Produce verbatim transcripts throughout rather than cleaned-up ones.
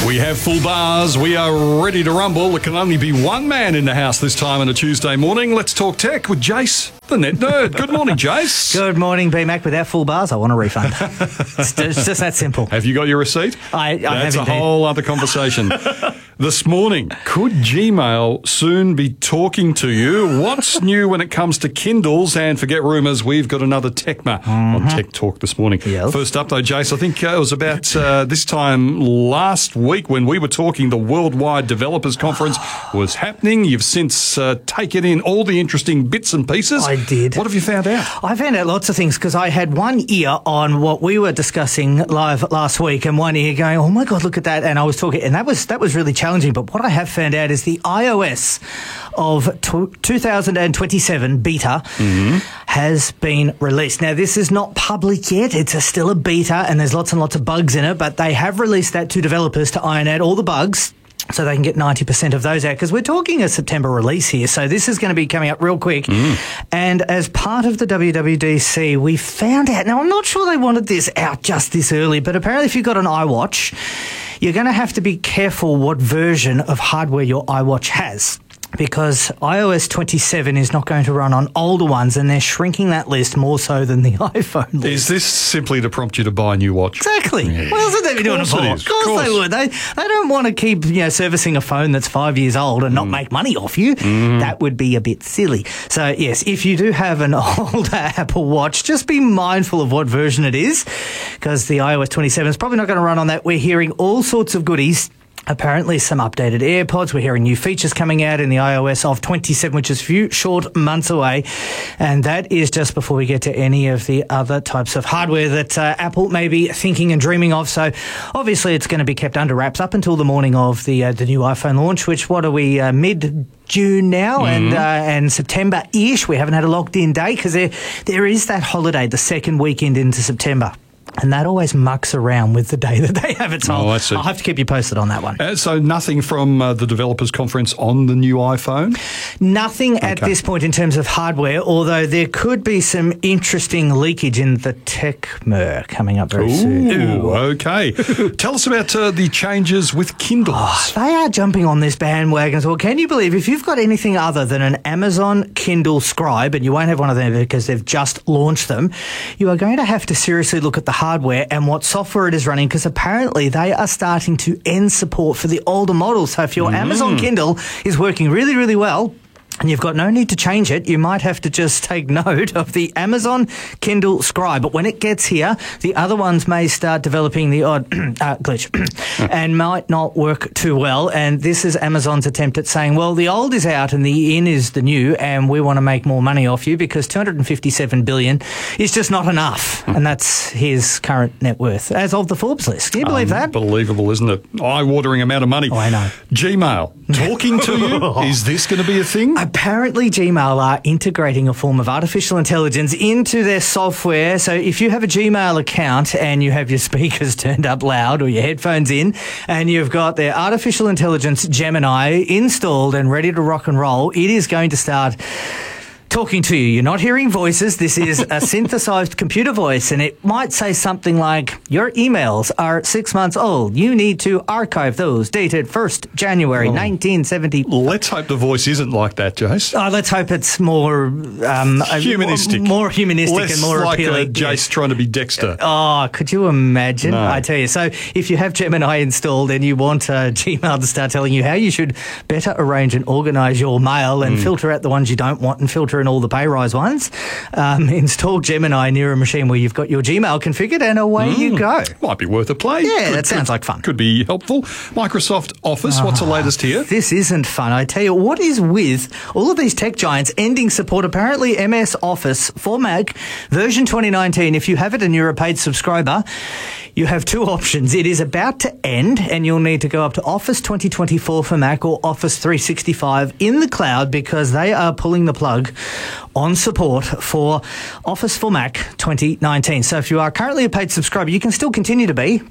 We have full bars. We are ready to rumble. There can only be one man in the house this time on a Tuesday morning. Let's talk tech with Jace, the net nerd. Good morning, Jace. Good morning, B Mac. Without full bars, I want a refund. it's, just, it's just that simple. Have you got your receipt? I, I That's have a indeed. whole other conversation. This morning, could Gmail soon be talking to you? What's new when it comes to Kindles? And forget rumours, we've got another Techma mm-hmm. on Tech Talk this morning. Yes. First up, though, Jace, I think uh, it was about uh, this time last week when we were talking, the Worldwide Developers Conference was happening. You've since uh, taken in all the interesting bits and pieces. I did. What have you found out? I found out lots of things because I had one ear on what we were discussing live last week and one ear going, oh my God, look at that. And I was talking, and that was that was really challenging. But what I have found out is the iOS of two thousand twenty-seven beta mm-hmm. has been released. Now, this is not public yet. It's a, still a beta and there's lots and lots of bugs in it, but they have released that to developers to iron out all the bugs so they can get ninety percent of those out, because we're talking a September release here, so this is going to be coming up real quick. Mm. And as part of the W W D C, we found out, now I'm not sure they wanted this out just this early, but apparently if you've got an iWatch, you're going to have to be careful what version of hardware your iWatch has, because iOS twenty-seven is not going to run on older ones, and they're shrinking that list more so than the iPhone list. Is this simply to prompt you to buy a new watch? Exactly. Yeah. What else would they be doing it for? Of course, course they would. They, they don't want to keep you know servicing a phone that's five years old and not mm. make money off you. Mm. That would be a bit silly. So, yes, if you do have an older Apple Watch, just be mindful of what version it is, because the iOS twenty-seven is probably not going to run on that. We're hearing all sorts of goodies. Apparently some updated AirPods. We're hearing new features coming out in the iOS of twenty-seven, which is a few short months away. And that is just before we get to any of the other types of hardware that uh, Apple may be thinking and dreaming of. So obviously it's going to be kept under wraps up until the morning of the uh, the new iPhone launch, which, what are we, uh, mid-June now? Mm-hmm. And uh, and September-ish. We haven't had a locked-in day because there there is that holiday the second weekend into September. And that always mucks around with the day that they have it. So oh, I see. I'll have to keep you posted on that one. Uh, so nothing from uh, the developers conference on the new iPhone? Nothing okay. at this point in terms of hardware, although there could be some interesting leakage in the Techma coming up very Ooh, soon. Ooh, okay. Tell us about uh, the changes with Kindles. Oh, they are jumping on this bandwagon. Well, can you believe if you've got anything other than an Amazon Kindle Scribe, and you won't have one of them because they've just launched them, you are going to have to seriously look at the hardware and what software it is running, because apparently they are starting to end support for the older models. So if your mm. Amazon Kindle is working really, really well, and you've got no need to change it, you might have to just take note of the Amazon Kindle Scribe. But when it gets here, the other ones may start developing the odd uh, glitch and might not work too well. And this is Amazon's attempt at saying, well, the old is out and the in is the new, and we want to make more money off you because two hundred fifty-seven billion dollars is just not enough. And that's his current net worth as of the Forbes list. Can you believe that? Unbelievable, isn't it? Eye-watering amount of money. Oh, I know. Gmail, talking to you? Is this going to be a thing? Apparently, Gmail are integrating a form of artificial intelligence into their software. So if you have a Gmail account and you have your speakers turned up loud or your headphones in, and you've got their artificial intelligence Gemini installed and ready to rock and roll, it is going to start talking to you. You're not hearing voices. This is a synthesized computer voice, and it might say something like, your emails are six months old. You need to archive those dated first January oh. nineteen seventy. Let's hope the voice isn't like that, Jace. Oh, let's hope it's more um, humanistic. More, more humanistic Less and more like appealing. Uh, Jace trying to be Dexter. Oh, could you imagine? No. I tell you. So if you have Gemini installed and you want uh, Gmail to start telling you how you should better arrange and organize your mail and mm. filter out the ones you don't want and filter in all the pay rise ones, um, install Gemini near a machine where you've got your Gmail configured, and away mm. you go. Might be worth a play. Yeah, could, that sounds could, like fun. Could be helpful. Microsoft Office, oh, what's the latest here? This isn't fun. I tell you, what is with all of these tech giants ending support? Apparently M S Office for Mac version twenty nineteen, if you have it and you're a paid subscriber, you have two options. It is about to end, and you'll need to go up to Office twenty twenty-four for Mac or Office three sixty-five in the cloud, because they are pulling the plug on support for Office for Mac twenty nineteen. So if you are currently a paid subscriber, you can still continue to be.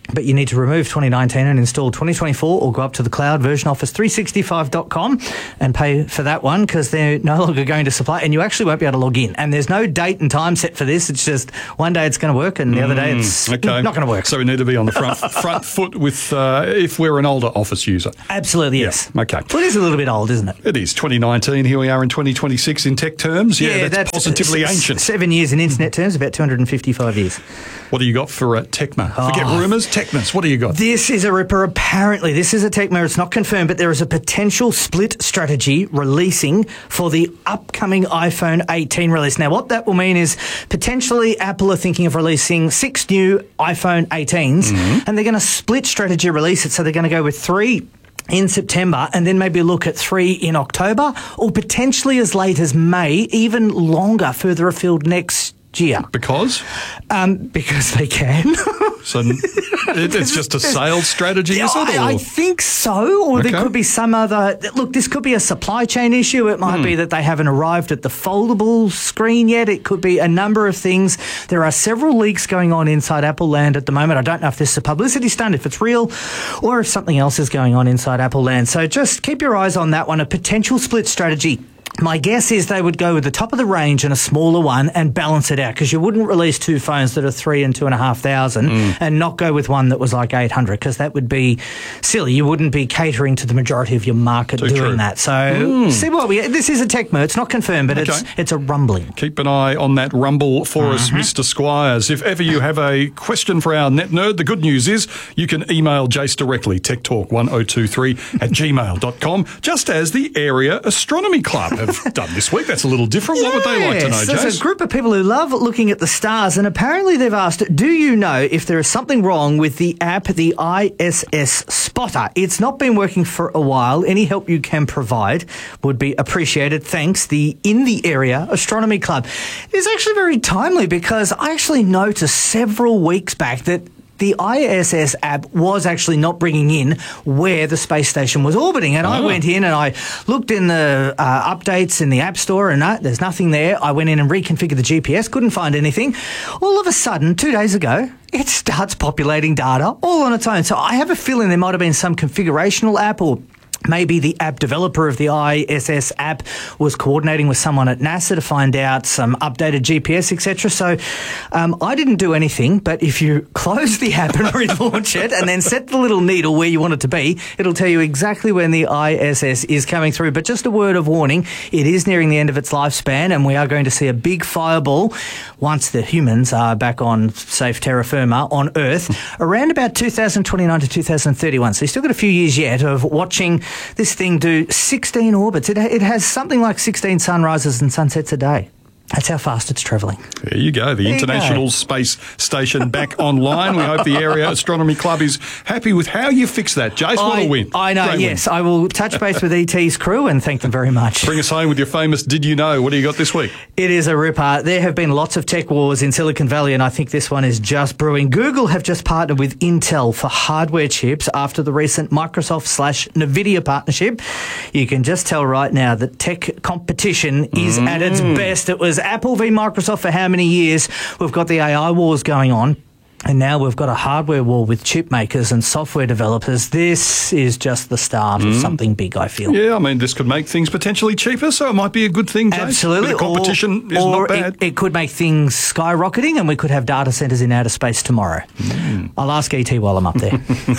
but you need to remove twenty nineteen and install twenty twenty-four or go up to the cloud version office three sixty-five dot com and pay for that one because they're no longer going to supply and you actually won't be able to log in. And there's no date and time set for this. It's just one day it's going to work and the mm, other day it's okay. not going to work. So we need to be on the front front foot with uh, if we're an older Office user. Absolutely, yes. Yeah. Okay. Well, it is a little bit old, isn't it? It is. twenty nineteen, here we are in twenty twenty-six in tech terms. Yeah, yeah that's, that's positively s- ancient. Seven years in internet terms, about two hundred fifty-five years. What do you got for uh, Tecma? Forget oh, rumours, Tecmas. What do you got? This is a ripper. Apparently, this is a Tecma. It's not confirmed, but there is a potential split strategy releasing for the upcoming iPhone eighteen release. Now, what that will mean is potentially Apple are thinking of releasing six new iPhone eighteens, mm-hmm. and they're going to split strategy release it. So they're going to go with three in September and then maybe look at three in October or potentially as late as May, even longer, further afield next year. Because? Um, because they can. So it, it's just a sales strategy, is it? I, I think so. Or okay. there could be some other... Look, this could be a supply chain issue. It might mm. be that they haven't arrived at the foldable screen yet. It could be a number of things. There are several leaks going on inside Apple land at the moment. I don't know if this is a publicity stunt, if it's real, or if something else is going on inside Apple land. So just keep your eyes on that one. A potential split strategy. My guess is they would go with the top of the range and a smaller one and balance it out because you wouldn't release two phones that are three and two and a half thousand mm. and not go with one that was like eight hundred because that would be silly. You wouldn't be catering to the majority of your market Too doing true. that. So mm. see what we. This is a Tecma. It's not confirmed, but okay. it's it's a rumbling. Keep an eye on that rumble for mm-hmm. us, Mister Squires. If ever you have a question for our net nerd, the good news is you can email Jace directly, tech talk one oh two three at gmail dot com, just as the Area Astronomy Club have done this week. That's a little different. Yes. What would they like to know, Jace? There's a group of people who love looking at the stars, and apparently they've asked, do you know if there is something wrong with the app, the I S S Spotter? It's not been working for a while. Any help you can provide would be appreciated. Thanks. The In the Area Astronomy Club is actually very timely because I actually noticed several weeks back that the I S S app was actually not bringing in where the space station was orbiting. And oh. I went in and I looked in the uh, updates in the App Store and uh, there's nothing there. I went in and reconfigured the G P S, couldn't find anything. All of a sudden, two days ago, it starts populating data all on its own. So I have a feeling there might have been some configurational app or maybe the app developer of the I S S app was coordinating with someone at NASA to find out some updated G P S, et cetera. So um, I didn't do anything, but if you close the app and relaunch it and then set the little needle where you want it to be, it'll tell you exactly when the I S S is coming through. But just a word of warning, it is nearing the end of its lifespan and we are going to see a big fireball once the humans are back on safe terra firma on Earth around about two thousand twenty-nine to two thousand thirty-one. So you've still got a few years yet of watching this thing do sixteen orbits. It, it has something like sixteen sunrises and sunsets a day. That's how fast it's travelling. There you go. The there International Space Station back online. We hope the Area Astronomy Club is happy with how you fix that. Jace, what I, a win. I know, Great yes. Win. I will touch base with E T's crew and thank them very much. Bring us home with your famous Did You Know? What do you got this week? It is a ripper. There have been lots of tech wars in Silicon Valley and I think this one is just brewing. Google have just partnered with Intel for hardware chips after the recent Microsoft slash NVIDIA partnership. You can just tell right now that tech competition is mm. at its best. It was Apple v Microsoft for how many years? We've got the A I wars going on. And now we've got a hardware war with chip makers and software developers. This is just the start mm. of something big, I feel. Yeah, I mean, this could make things potentially cheaper, so it might be a good thing, Jace. Absolutely. The competition or, is or not bad. It, it could make things skyrocketing and we could have data centres in outer space tomorrow. Mm. I'll ask E T while I'm up there.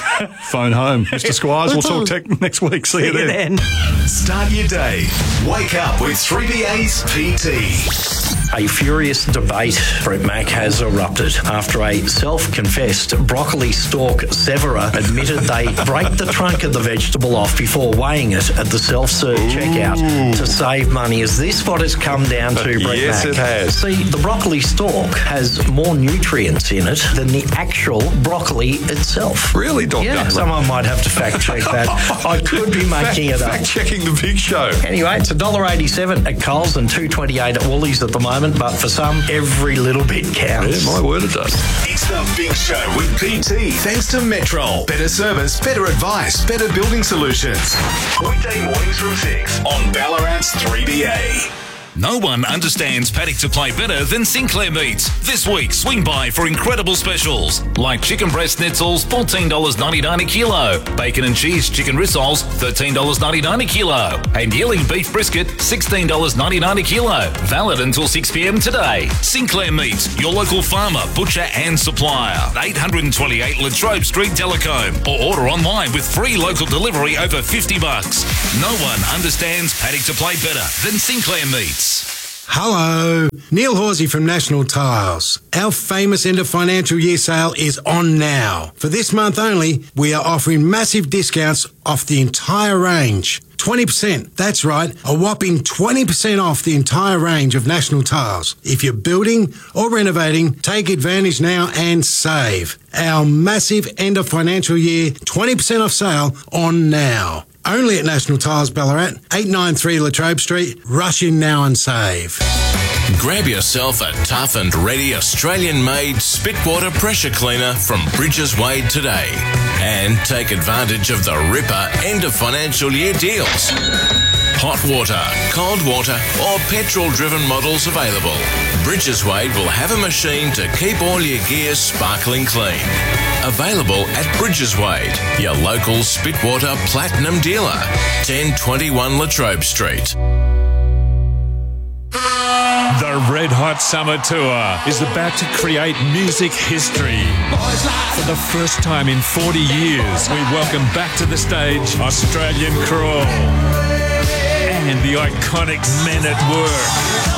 Phone home. Mister Squires, we'll talk tech next week. See, See you, you then. then. Start your day. Wake up with three B A's P T. A furious debate, Brett Mack, has erupted after a self-confessed broccoli stalk severer admitted they break the trunk of the vegetable off before weighing it at the self-serve Ooh. checkout to save money. Is this what it's come down to, Brett yes, Mack? Yes, it has. See, the broccoli stalk has more nutrients in it than the actual broccoli itself. Really, Doctor? Yeah, someone might have to fact-check that. I could be making fact, it up. Fact-checking the big show. Anyway, it's one dollar eighty-seven at Coles and two dollars twenty-eight at Woolies at the moment. But for some, every little bit counts. Yeah, my word, it does. It's the Big Show with P T. Thanks to Metrol. Better service, better advice, better building solutions. Weekday mornings from six on Ballarat's three B A. No one understands paddock to play better than Sinclair Meats. This week, swing by for incredible specials like chicken breast schnitzels, fourteen dollars ninety-nine a kilo. Bacon and cheese chicken rissoles, thirteen dollars ninety-nine a kilo. And yearling beef brisket, sixteen dollars ninety-nine a kilo. Valid until six p m today. Sinclair Meats, your local farmer, butcher and supplier. eight twenty-eight Latrobe Street, Telecombe. Or order online with free local delivery over fifty bucks. No one understands paddock to play better than Sinclair Meats. Hello, Neil Horsey from National Tiles. Our famous end of financial year sale is on now. For this month only, we are offering massive discounts off the entire range. twenty percent, that's right, a whopping twenty percent off the entire range of National Tiles. If you're building or renovating, take advantage now and save. Our massive end of financial year twenty percent off sale on now. Only at National Tiles Ballarat, eight ninety-three Latrobe Street. Rush in now and save. Grab yourself a tough and ready Australian-made Spitwater pressure cleaner from Bridges Wade today and take advantage of the ripper end of financial year deals. Hot water, cold water or petrol-driven models available. Bridges Wade will have a machine to keep all your gear sparkling clean. Available at Bridges Wade, your local Spitwater Platinum dealer, ten twenty-one Latrobe Street. The Red Hot Summer Tour is about to create music history. For the first time in forty years, we welcome back to the stage Australian Crawl and the iconic Men at Work.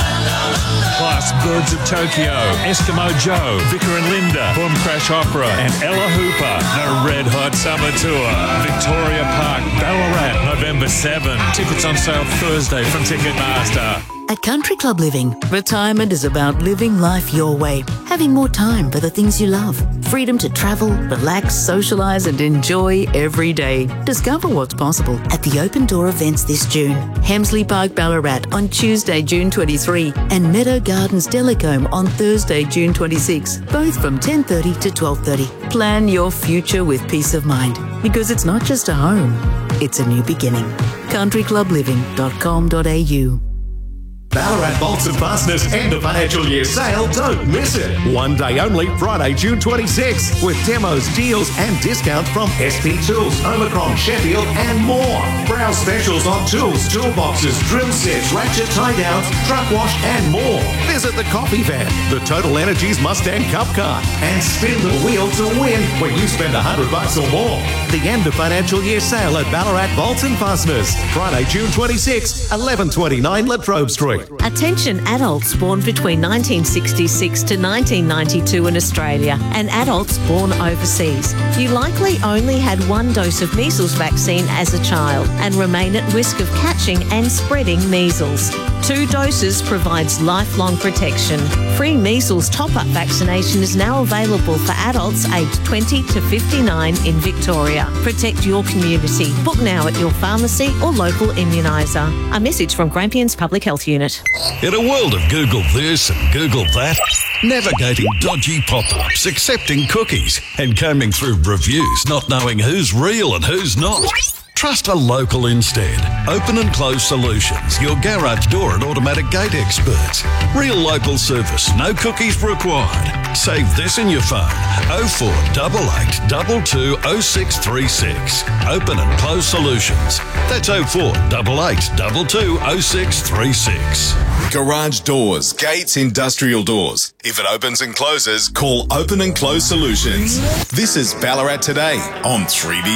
Plus Birds of Tokyo, Eskimo Joe, Vicar and Linda, Boom Crash Opera and Ella Hooper. The Red Hot Summer Tour. Victoria Park, Ballarat, November seventh. Tickets on sale Thursday from Ticketmaster. At Country Club Living, retirement is about living life your way, having more time for the things you love, freedom to travel, relax, socialise and enjoy every day. Discover what's possible at the Open Door events this June. Hemsley Park, Ballarat on Tuesday, June twenty-third and Meadow Gardens, Telecombe on Thursday, June twenty-sixth, both from ten thirty to twelve thirty. Plan your future with peace of mind, because it's not just a home, it's a new beginning. country club living dot com dot a u. Ballarat Bolts and Fasteners end of financial year sale. Don't miss it. One day only, Friday, June twenty-sixth, with demos, deals and discounts from S P Tools, Omicron, Sheffield and more. Browse specials on tools, toolboxes, drill sets, ratchet tie downs, truck wash and more. Visit the coffee van, the Total Energies Mustang Cup Car and spin the wheel to win when you spend a hundred bucks or more. The end of financial year sale at Ballarat Bolts and Fasteners. Friday, June twenty-sixth, eleven twenty-nine Latrobe Street. Attention adults born between nineteen sixty-six to nineteen ninety-two in Australia and adults born overseas. You likely only had one dose of measles vaccine as a child and remain at risk of catching and spreading measles. Two doses provides lifelong protection. Free measles top-up vaccination is now available for adults aged twenty to fifty-nine in Victoria. Protect your community. Book now at your pharmacy or local immuniser. A message from Grampians Public Health Unit. In a world of Google this and Google that, navigating dodgy pop-ups, accepting cookies, and combing through reviews, not knowing who's real and who's not, trust a local instead. Open and Close Solutions, your garage door and automatic gate experts. Real local service, no cookies required. Save this in your phone, oh four eight eight two two oh six three six. Open and Close Solutions. That's oh four eight eight two two oh six three six. Garage doors, gates, industrial doors. If it opens and closes, call Open and Close Solutions. This is Ballarat Today on three B